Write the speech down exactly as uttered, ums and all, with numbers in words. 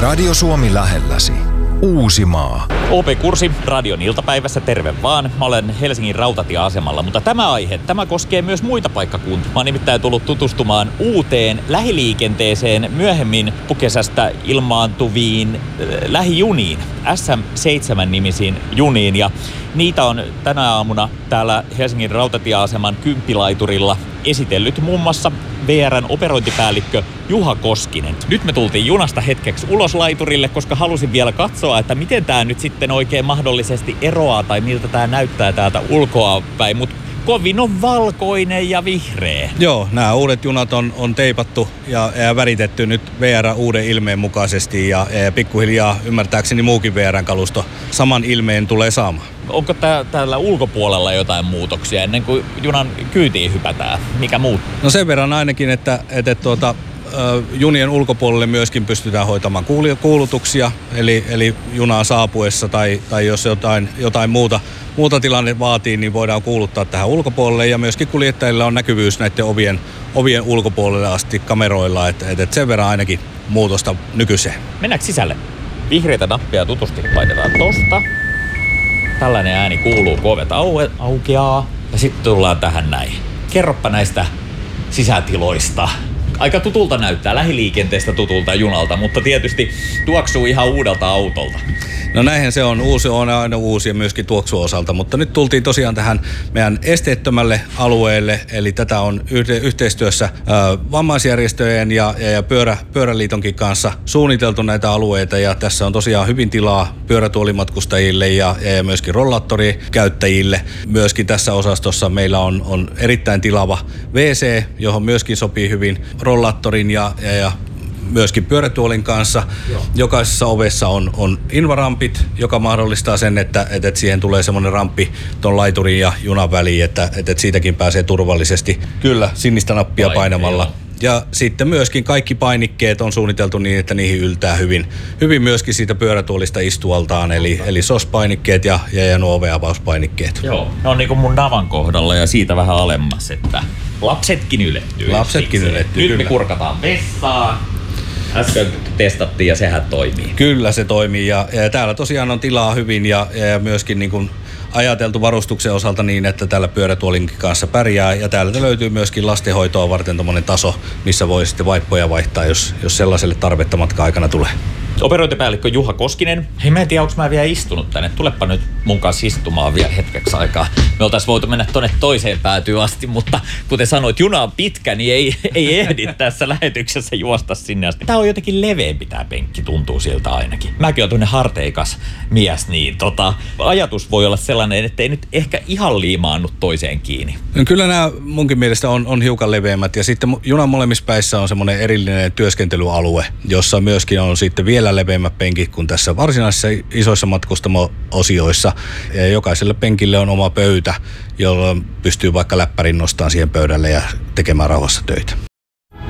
Radio Suomi lähelläsi. Uusimaa. O P-kurssi radion iltapäivässä, terve vaan. Mä olen Helsingin rautatieasemalla, mutta tämä aihe, tämä koskee myös muita paikkakuntia. Mä oon nimittäin tullut tutustumaan uuteen lähiliikenteeseen myöhemmin kesästä ilmaantuviin äh, lähijuniin, S M seitsemän nimisiin juniin. Ja niitä on tänä aamuna täällä Helsingin rautatieaseman kymppilaiturilla esitellyt muun muassa V R:n operointipäällikkö Juha Koskinen. Nyt me tultiin junasta hetkeksi ulos laiturille, koska halusin vielä katsoa, että miten tämä nyt sitten oikein mahdollisesti eroaa tai miltä tämä näyttää täältä ulkoa päin. Mut kovin on valkoinen ja vihreä. Joo, nämä uudet junat on, on teipattu ja, ja väritetty nyt V R uuden ilmeen mukaisesti ja, ja pikkuhiljaa ymmärtääkseni muukin V R:n kalusto saman ilmeen tulee saamaan. Onko tää, täällä ulkopuolella jotain muutoksia ennen kuin junan kyytiin hypätään? Mikä muut? No sen verran ainakin, että, että tuota, junien ulkopuolelle myöskin pystytään hoitamaan kuulutuksia, eli, eli junaa saapuessa tai, tai jos jotain, jotain muuta, muuta tilanne vaatii, niin voidaan kuuluttaa tähän ulkopuolelle ja myöskin kuljettajilla on näkyvyys näiden ovien, ovien ulkopuolelle asti kameroilla, että, että sen verran ainakin muutosta nykyiseen. Mennäänkö sisälle? Vihreitä nappia tutusti laitetaan tosta. Tällainen ääni kuuluu, kun ovet au- aukeaa ja sitten tullaan tähän näin. Kerroppa näistä sisätiloista. Aika tutulta näyttää, lähiliikenteestä tutulta junalta, mutta tietysti tuoksuu ihan uudelta autolta. No näinhän se on. Uusi on aina uusi ja myöskin tuoksun osalta, mutta nyt tultiin tosiaan tähän meidän esteettömälle alueelle, eli tätä on yhteistyössä vammaisjärjestöjen ja, ja pyörä, Pyöräliitonkin kanssa suunniteltu näitä alueita, ja tässä on tosiaan hyvin tilaa pyörätuolimatkustajille ja, ja myöskin rollaattorikäyttäjille. Myöskin tässä osastossa meillä on, on erittäin tilava W C, johon myöskin sopii hyvin rollaattorin ja, ja, ja myöskin pyörätuolin kanssa. Joo. Jokaisessa ovessa on, on invarampit, joka mahdollistaa sen, että, että siihen tulee semmoinen ramppi ton laiturin ja junan väliin, että, että siitäkin pääsee turvallisesti kyllä sinistä nappia Vai, painamalla. Joo. Ja sitten myöskin kaikki painikkeet on suunniteltu niin, että niihin yltää hyvin, hyvin myöskin siitä pyörätuolista istualtaan, eli, eli S O S-painikkeet ja, ja, ja nuo oveavauspainikkeet. Joo, ne on niin kuin mun navan kohdalla ja siitä vähän alemmas, että lapsetkin ylettyy. Lapsetkin ylettyy, Nyt kyllä. me kurkataan vessaan. Äsken testattiin ja sehän toimii. Kyllä se toimii ja, ja täällä tosiaan on tilaa hyvin ja, ja myöskin niin kuin ajateltu varustuksen osalta niin, että täällä pyörätuolinkin kanssa pärjää. Ja täältä löytyy myöskin lastenhoitoa varten tommonen taso, missä voi sitten vaippoja vaihtaa, jos, jos sellaiselle tarvetta matka-aikana tulee. Operointipäällikkö Juha Koskinen. Hei, mä en tiedä, onko mä vielä istunut tänne. Tulepa nyt mun kanssa istumaan vielä hetkeksi aikaa. Me oltais voitu mennä tonne toiseen päätyyn asti, mutta kuten sanoit, juna on pitkä, niin ei, ei ehdi tässä lähetyksessä juosta sinne asti. Tää on jotenkin leveämpi tää penkki, tuntuu siltä ainakin. Mäkin oon tuonne harteikas mies, niin tota, ajatus voi olla sellainen, ettei nyt ehkä ihan liimaannu toiseen kiinni. Kyllä nämä munkin mielestä on, on hiukan leveämmät ja sitten junan molemmissa päissä on semmoinen erillinen työskentelyalue, jossa myöskin on sitten vielä leveämmät penkit kuin tässä varsinaisissa isoissa matkustamo-osioissa. Ja jokaiselle penkille on oma pöytä, jolla pystyy vaikka läppärin nostamaan siihen pöydälle ja tekemään rauhassa töitä.